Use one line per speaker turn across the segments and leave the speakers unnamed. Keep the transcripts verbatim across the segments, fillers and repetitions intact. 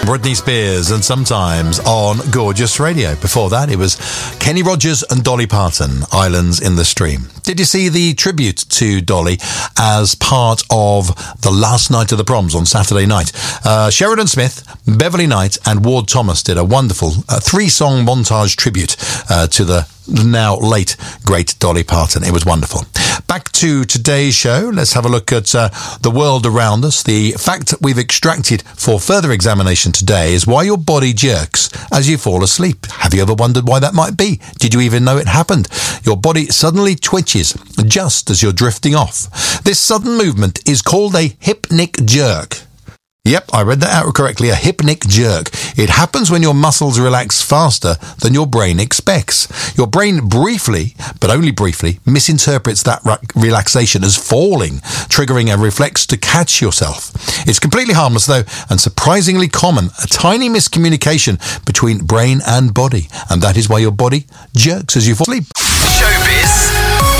Britney Spears, and sometimes on Gorgeous Radio. Before that, it was Kenny Rogers and Dolly Parton, Islands in the Stream. Did you see the tribute to Dolly as part of the last night of the proms on Saturday night? Uh, Sheridan Smith, Beverly Knight and Ward Thomas did a wonderful uh, three-song montage tribute uh, to the now late great Dolly Parton. It was wonderful. Back to today's show. Let's have a look at uh, the world around us. The fact that we've extracted for further examination today is why your body jerks as you fall asleep. Have you ever wondered why that might be? Did you even know it happened? Your body suddenly twitches just as you're drifting off. This sudden movement is called a hypnic jerk. Yep, I read that out correctly, a hypnic jerk. It happens when your muscles relax faster than your brain expects. Your brain briefly, but only briefly, misinterprets that re- relaxation as falling, triggering a reflex to catch yourself. It's completely harmless though, and surprisingly common, a tiny miscommunication between brain and body, and that is why your body jerks as you fall asleep.
Showbiz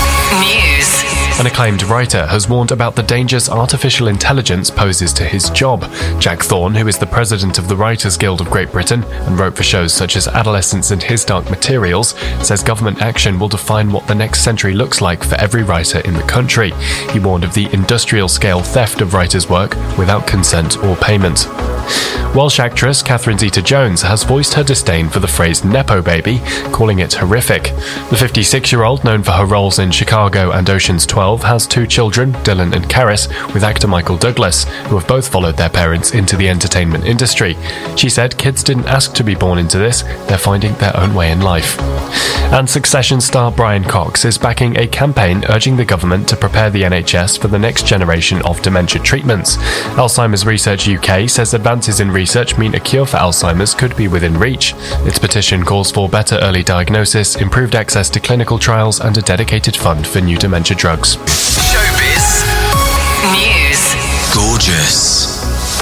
News.
An acclaimed writer has warned about the dangers artificial intelligence poses to his job. Jack Thorne, who is the president of the Writers Guild of Great Britain and wrote for shows such as Adolescence and His Dark Materials, says government action will define what the next century looks like for every writer in the country. He warned of the industrial-scale theft of writers' work without consent or payment. Welsh actress Catherine Zeta-Jones has voiced her disdain for the phrase Nepo baby, calling it horrific. The fifty-six-year-old, known for her roles in Chicago and Ocean's twelve, has two children, Dylan and Karis, with actor Michael Douglas, who have both followed their parents into the entertainment industry. She said kids didn't ask to be born into this, they're finding their own way in life. And Succession star Brian Cox is backing a campaign urging the government to prepare the N H S for the next generation of dementia treatments. Alzheimer's Research U K says advances in research mean a cure for Alzheimer's could be within reach. Its petition calls for better early diagnosis, improved access to clinical trials, and a dedicated fund for new dementia drugs.
Showbiz News.
Gorgeous.